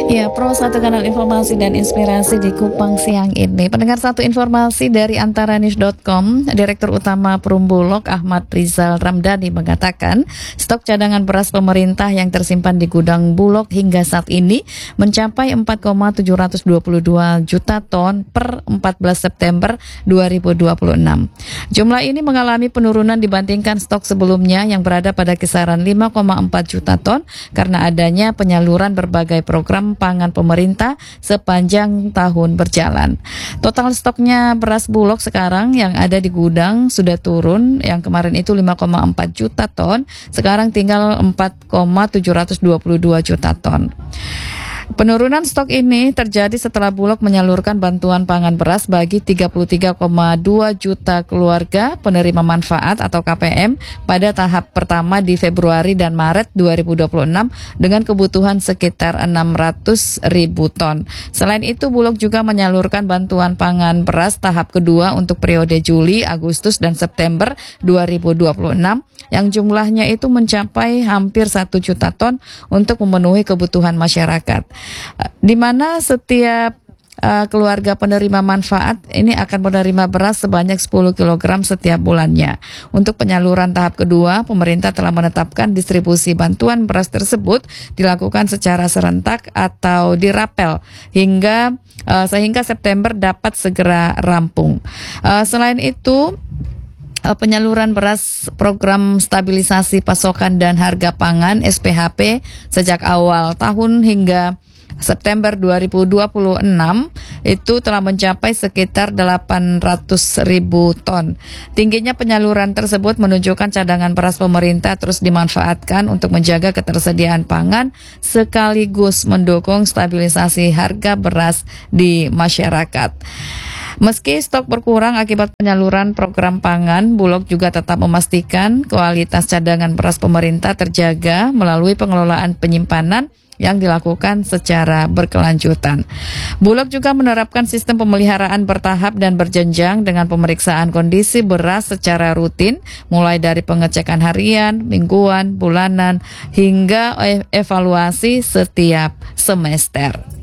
Ya, Pro satu kanal informasi dan inspirasi di Kupang siang ini. Pendengar, satu informasi dari antaranews.com, Direktur Utama Perumbulok Ahmad Rizal Ramdhani mengatakan stok cadangan beras pemerintah yang tersimpan di gudang Bulog hingga saat ini mencapai 4,722 juta ton per 14 September 2026. Jumlah ini mengalami penurunan dibandingkan stok sebelumnya yang berada pada kisaran 5,4 juta ton karena adanya penyaluran berbagai program pangan pemerintah sepanjang tahun berjalan. Total stoknya beras Bulog sekarang yang ada di gudang sudah turun, yang kemarin itu 5,4 juta ton, sekarang tinggal 4,722 juta ton. Penurunan stok ini terjadi setelah Bulog menyalurkan bantuan pangan beras bagi 33,2 juta keluarga penerima manfaat atau KPM pada tahap pertama di Februari dan Maret 2026 dengan kebutuhan sekitar 600 ribu ton. Selain itu, Bulog juga menyalurkan bantuan pangan beras tahap kedua untuk periode Juli, Agustus, dan September 2026 yang jumlahnya itu mencapai hampir 1 juta ton untuk memenuhi kebutuhan masyarakat, di mana setiap keluarga penerima manfaat ini akan menerima beras sebanyak 10 kg setiap bulannya. Untuk penyaluran tahap kedua, pemerintah telah menetapkan distribusi bantuan beras tersebut dilakukan secara serentak atau dirapel sehingga September dapat segera rampung. Selain itu, penyaluran beras program stabilisasi pasokan dan harga pangan SPHP sejak awal tahun hingga September 2026 itu telah mencapai sekitar 800 ribu ton. Tingginya penyaluran tersebut menunjukkan cadangan beras pemerintah terus dimanfaatkan untuk menjaga ketersediaan pangan sekaligus mendukung stabilisasi harga beras di masyarakat. Meski stok berkurang akibat penyaluran program pangan, Bulog juga tetap memastikan kualitas cadangan beras pemerintah terjaga melalui pengelolaan penyimpanan yang dilakukan secara berkelanjutan. Bulog juga menerapkan sistem pemeliharaan bertahap dan berjenjang dengan pemeriksaan kondisi beras secara rutin, mulai dari pengecekan harian, mingguan, bulanan, hingga evaluasi setiap semester.